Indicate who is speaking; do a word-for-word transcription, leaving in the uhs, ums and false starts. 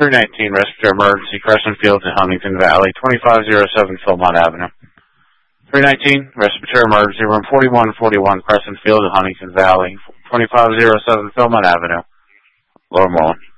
Speaker 1: three nineteen, respiratory emergency, Crescent Fields in Huntington Valley, twenty-five oh seven Philmont Avenue. three nineteen, respiratory emergency, room forty-one forty-one, Crescent Fields in Huntington Valley, twenty-five oh seven Philmont Avenue. Lower Moreland.